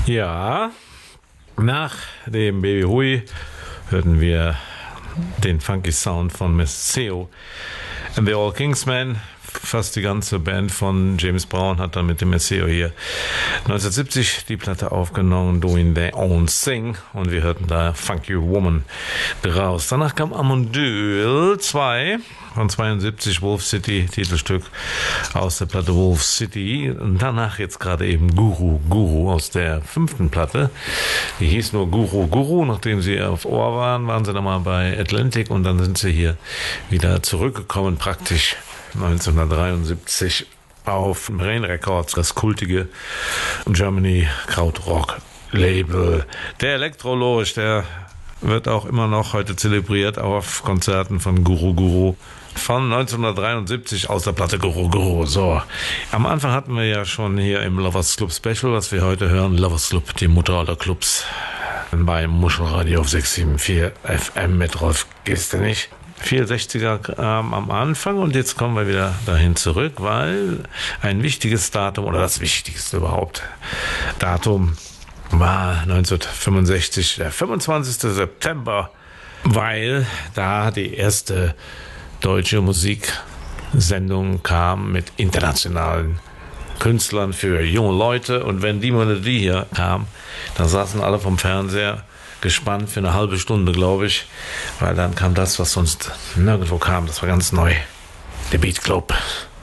Ja, nach dem Baby Hui hörten wir den funky Sound von Maceo and the All Kingsmen. Fast die ganze Band von James Brown hat dann mit dem Maceo hier 1970 die Platte aufgenommen, Doing Their Own Thing, und wir hörten da Funky Woman draus. Danach kam Amondyl 2 von 72, Wolf City, Titelstück aus der Platte Wolf City. Und danach jetzt gerade eben Guru aus der 5. Platte. Die hieß nur Guru. Nachdem sie auf Ohr waren sie dann mal bei Atlantic und dann sind sie hier wieder zurückgekommen, praktisch 1973 auf Rain Records, das kultige Germany Krautrock Label. Der Elektrolog, der wird auch immer noch heute zelebriert auf Konzerten von Guru von 1973 aus der Platte Guru. So, am Anfang hatten wir ja schon hier im Lovers Club Special, was wir heute hören, Lovers Club, die Mutter aller Clubs, beim Muschelradio auf 674 FM mit Rolf Gistenich. 64er am Anfang und jetzt kommen wir wieder dahin zurück, weil ein wichtiges Datum oder das wichtigste überhaupt Datum war 1965, der 25. September, weil da die erste deutsche Musiksendung kam mit internationalen Künstlern für junge Leute, und wenn die Melodie hier kam, dann saßen alle vom Fernseher gespannt für eine halbe Stunde, glaube ich, weil dann kam das, was sonst nirgendwo kam. Das war ganz neu. Der Beat Club.